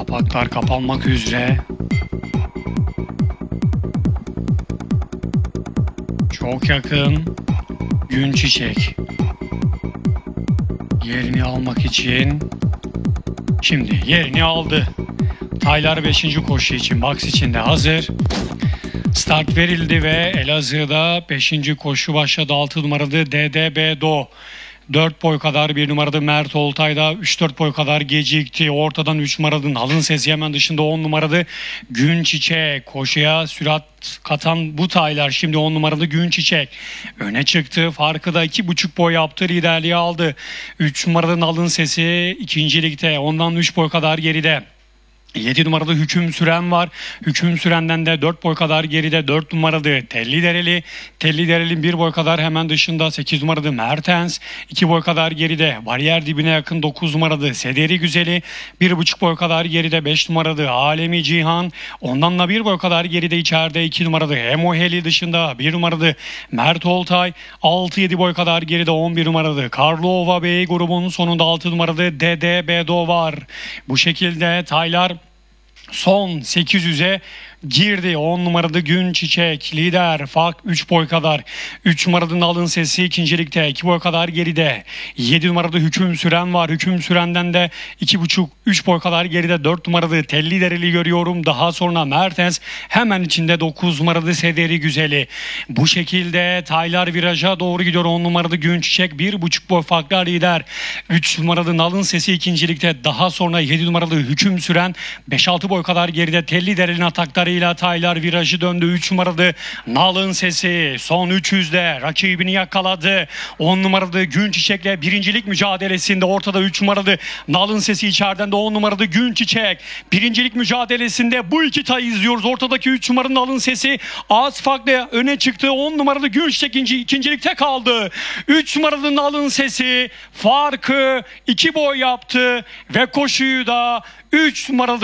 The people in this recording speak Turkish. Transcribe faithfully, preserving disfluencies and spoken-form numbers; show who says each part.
Speaker 1: Kapaklar kapanmak üzere. Çok yakın. Gün Çiçek. Yerini almak için. Şimdi yerini aldı. Taylar beşinci koşu için box içinde hazır. Start verildi ve Elazığ'da beşinci koşu başladı. altı numaralı D D B Do. dört boy kadar bir numaralı Mert Oltay'da üç dört boy kadar gecikti. Ortadan üç numaralı Nalın Sesi, hemen dışında on numaralı Gün Çiçek. Koşuya sürat katan bu taylar şimdi on numaralı Gün Çiçek. Öne çıktı. Farkı da iki buçuk boy yaptı. Liderliği aldı. üç numaralı Nalın Sesi ikincilikte. Ondan üç boy kadar geride. yedi numaralı Hüküm Süren var. Hüküm Süren'den de dört boy kadar geride dört numaralı Telli Dereli. Telli Dereli'nin bir boy kadar hemen dışında sekiz numaralı Mertens. iki boy kadar geride. Bariyer dibine yakın dokuz numaralı Sederi Güzeli. bir buçuk boy kadar geride beş numaralı Alemi Cihan. Ondan da bir boy kadar geride içeride iki numaralı Emoheli, dışında bir numaralı Mert Oltay. altı yedi boy kadar geride on bir numaralı Karlova Bey grubunun sonunda altı numaralı D D Bedo var. Bu şekilde taylar son sekiz yüze girdi. on numaralı Gün Çiçek lider, fark üç boy kadar. üç numaralı Nalın Sesi ikincilikte, iki boy kadar geride. yedi numaralı Hüküm Süren var. Hüküm Süren'den de iki buçuk üç boy kadar geride dört numaralı Telli Dereli görüyorum. Daha sonra Mertens, hemen içinde dokuz numaralı Sederi Güzeli. Bu şekilde taylar viraja doğru gidiyor. on numaralı Gün Çiçek bir buçuk boy farkla lider. üç numaralı Nalın Sesi ikincilikte. Daha sonra yedi numaralı Hüküm Süren beş altı boy kadar geride. Telli Dereli'nin atakları ile taylar virajı döndü. üç numaralı Nalın Sesi son üç yüzde rakibini yakaladı. on numaralı Gün Çiçek'le birincilik mücadelesinde. Ortada üç numaralı Nalın Sesi, içeriden de on numaralı Gün Çiçek. Birincilik mücadelesinde bu iki tayı izliyoruz. Ortadaki üç numaralı Nalın Sesi az farkla öne çıktı. on numaralı Gün Çiçek ikinci, ikincilikte kaldı. üç numaralı Nalın Sesi farkı iki boy yaptı ve koşuyu da üç numaralı